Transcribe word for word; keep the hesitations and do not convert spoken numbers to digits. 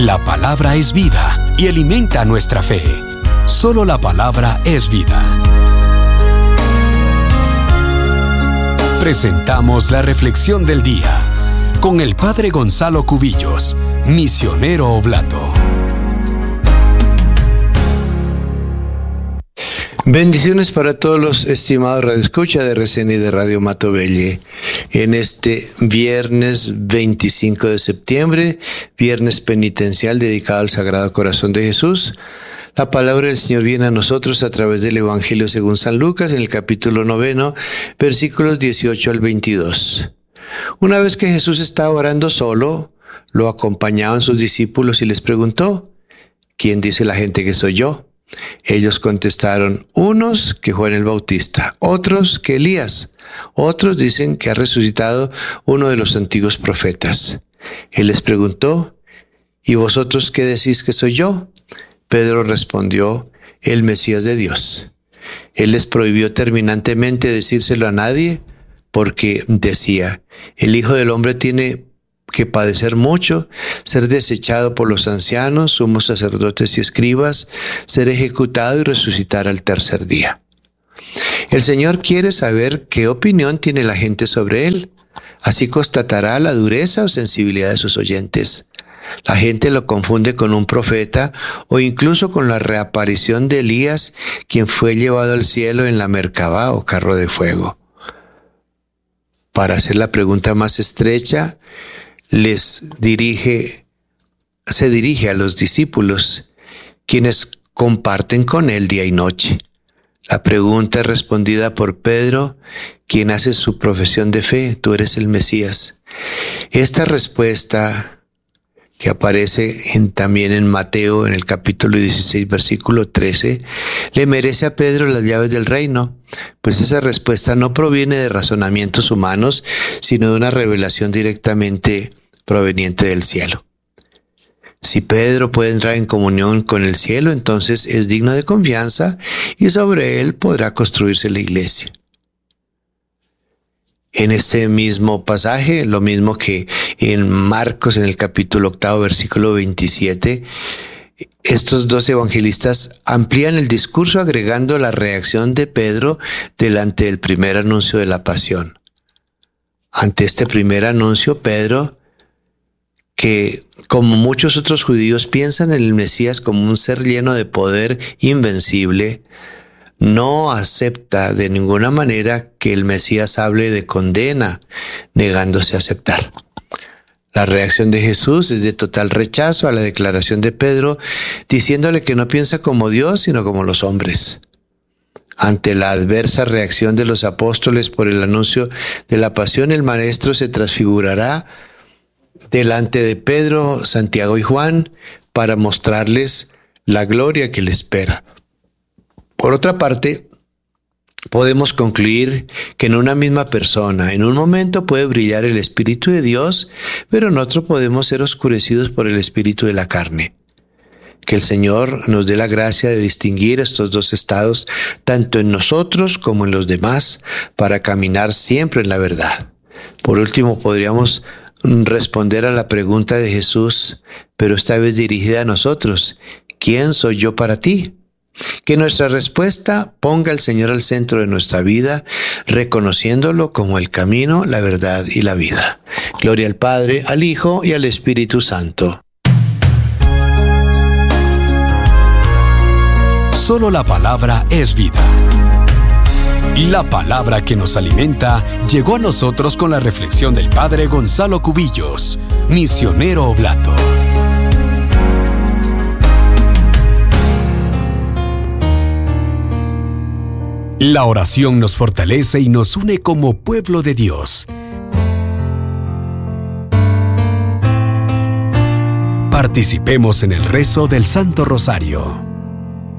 La palabra es vida y alimenta nuestra fe. Solo la palabra es vida. Presentamos la reflexión del día con el Padre Gonzalo Cubillos, misionero oblato. Bendiciones para todos los estimados radioescuchas de R C N y de Radio Mato Belle. En este viernes veinticinco de septiembre, viernes penitencial dedicado al Sagrado Corazón de Jesús, la palabra del Señor viene a nosotros a través del Evangelio según San Lucas, en el capítulo noveno, versículos dieciocho al veintidós. Una vez que Jesús estaba orando solo, lo acompañaban sus discípulos y les preguntó: ¿quién dice la gente que soy yo? Ellos contestaron: unos que Juan el Bautista, otros que Elías, otros dicen que ha resucitado uno de los antiguos profetas. Él les preguntó: ¿y vosotros qué decís que soy yo? Pedro respondió: el Mesías de Dios. Él les prohibió terminantemente decírselo a nadie, porque decía: el Hijo del Hombre tiene que padecer mucho, ser desechado por los ancianos, sumos sacerdotes y escribas, ser ejecutado y resucitar al tercer día. El Señor quiere saber qué opinión tiene la gente sobre Él. Así constatará la dureza o sensibilidad de sus oyentes. La gente lo confunde con un profeta o incluso con la reaparición de Elías, quien fue llevado al cielo en la Merkabá o carro de fuego. Para hacer la pregunta más estrecha, les dirige, se dirige a los discípulos, quienes comparten con él día y noche. La pregunta es respondida por Pedro, quien hace su profesión de fe: tú eres el Mesías. Esta respuesta, que aparece en, también en Mateo, en el capítulo dieciséis, versículo trece, le merece a Pedro las llaves del reino, pues esa respuesta no proviene de razonamientos humanos, sino de una revelación directamente proveniente del cielo. Si Pedro puede entrar en comunión con el cielo, entonces es digno de confianza y sobre él podrá construirse la iglesia. En este mismo pasaje, lo mismo que en Marcos, en el capítulo octavo, versículo veintisiete, estos dos evangelistas amplían el discurso agregando la reacción de Pedro delante del primer anuncio de la pasión. Ante este primer anuncio, Pedro, que como muchos otros judíos piensan en el Mesías como un ser lleno de poder invencible, no acepta de ninguna manera que el Mesías hable de condena, negándose a aceptar. La reacción de Jesús es de total rechazo a la declaración de Pedro, diciéndole que no piensa como Dios, sino como los hombres. Ante la adversa reacción de los apóstoles por el anuncio de la pasión, el Maestro se transfigurará delante de Pedro, Santiago y Juan para mostrarles la gloria que le espera. Por otra parte, podemos concluir que en una misma persona, en un momento puede brillar el Espíritu de Dios, pero en otro podemos ser oscurecidos por el espíritu de la carne. Que el Señor nos dé la gracia de distinguir estos dos estados, tanto en nosotros como en los demás, para caminar siempre en la verdad. Por último, podríamos responder a la pregunta de Jesús, pero esta vez dirigida a nosotros: ¿quién soy yo para ti? Que nuestra respuesta ponga al Señor al centro de nuestra vida, reconociéndolo como el camino, la verdad y la vida. Gloria al Padre, al Hijo y al Espíritu Santo. Solo la palabra es vida. La palabra que nos alimenta llegó a nosotros con la reflexión del Padre Gonzalo Cubillos, misionero oblato. La oración nos fortalece y nos une como pueblo de Dios. Participemos en el rezo del Santo Rosario.